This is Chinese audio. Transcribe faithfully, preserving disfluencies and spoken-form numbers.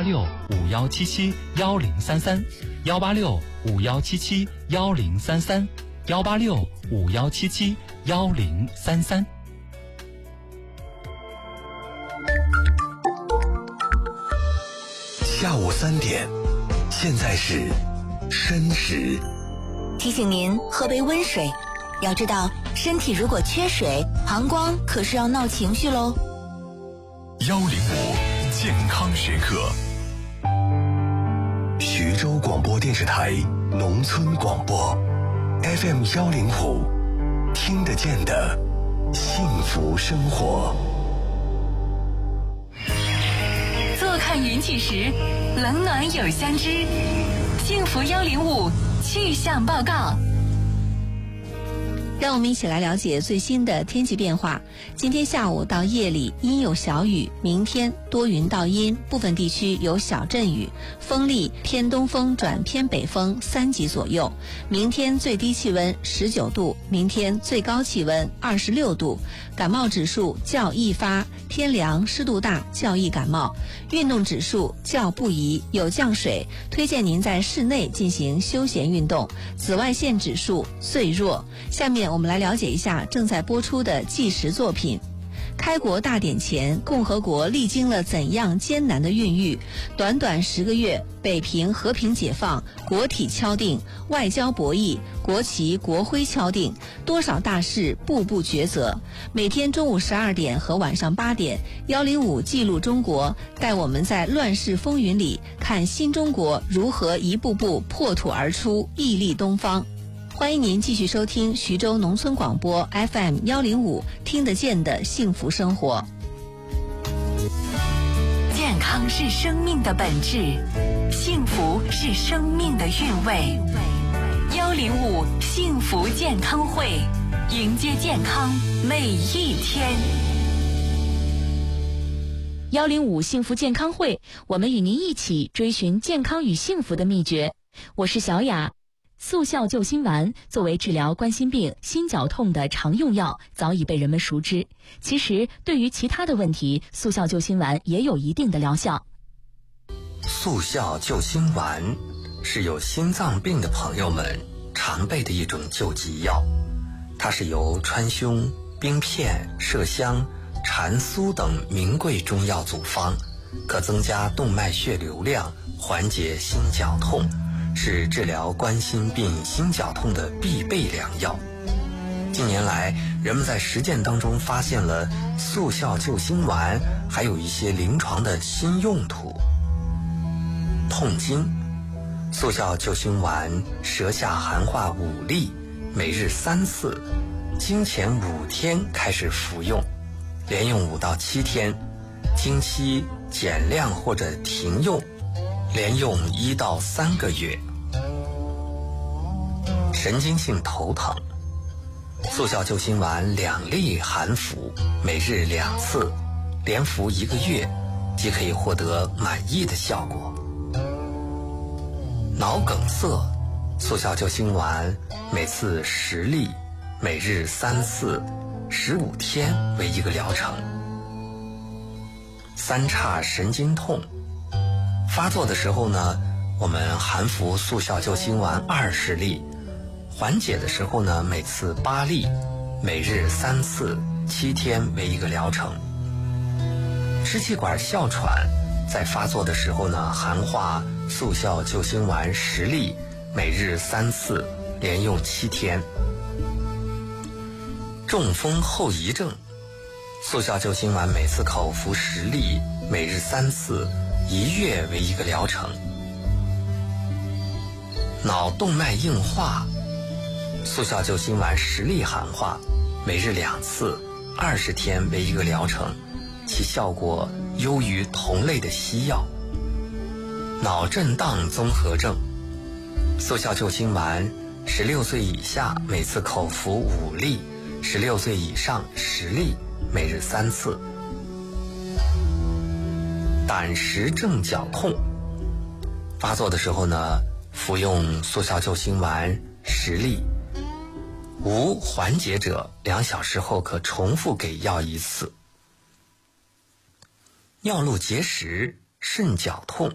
六五幺七七幺零三三，幺八六五幺七七幺零三三，幺八六五幺七七幺零三三。 下午三点，现在是申时。 提醒您喝杯温水，要知道身体如果缺水，膀胱可是要闹情绪喽。 幺零五健康时刻，徐州广播电视台农村广播 F M 幺零五，听得见的幸福生活。 坐看云起时，冷暖有相知。幸福幺零五气象报告。 让我们一起来了解最新的天气变化。今天下午到夜里阴有小雨，明天多云到阴，部分地区有小阵雨，风力偏东风转偏北风三级左右。明天最低气温十九度，明天最高气温二十六度。感冒指数较易发，天凉湿度大，较易感冒。运动指数较不宜，有降水，推荐您在室内进行休闲运动。紫外线指数最弱。下面我们来了解一下正在播出的纪实作品。开国大典前，共和国历经了怎样艰难的孕育？短短十个月，北平和平解放，国体敲定，外交博弈，国旗国徽敲定，多少大事步步抉择。每天中午十二点和晚上八点，幺零五记录中国，带我们在乱世风云里看新中国如何一步步破土而出，屹立东方。欢迎您继续收听徐州农村广播 F M 幺零五，听得见的幸福生活。 健康是生命的本质，幸福是生命的韵味。幺零五幸福健康会，迎接健康每一天。 幺零五幸福健康会，我们与您一起追寻健康与幸福的秘诀。我是小雅。速效救心丸作为治疗冠心病、心绞痛的常用药，早已被人们熟知。其实，对于其他的问题，速效救心丸也有一定的疗效。 速效救心丸是有心脏病的朋友们常备的一种救急药，它是由川芎、冰片、麝香、蟾酥等名贵中药组方，可增加动脉血流量，缓解心绞痛，是治疗冠心病、心绞痛的必备良药。近年来，人们在实践当中发现了速效救心丸还有一些临床的新用途。痛经，速效救心丸舌下含化五粒，每日三次，经前五天开始服用，连用五到七天，经期减量或者停用，连用一到三个月。神经性头疼，速效救心丸两粒含服，每日两次，连服一个月，即可以获得满意的效果。脑梗塞，速效救心丸每次十粒，每日三次，十五天为一个疗程。三叉神经痛，发作的时候呢，我们含服速效救心丸二十粒，缓解的时候呢，每次八粒，每日三次，七天为一个疗程。支气管哮喘，在发作的时候呢，含化速效救心丸十粒，每日三次，连用七天。中风后遗症，速效救心丸每次口服十粒，每日三次，一月为一个疗程。脑动脉硬化，速效救心丸十粒含化，每日两次，二十天为一个疗程，其效果优于同类的西药。脑震荡综合症，速效救心丸十六岁以下每次口服五粒，十六岁以上十粒，每日三次。胆石症绞痛，发作的时候呢，服用速效救心丸十粒，无缓解者，两小时后可重复给药一次。尿路结石、肾绞痛，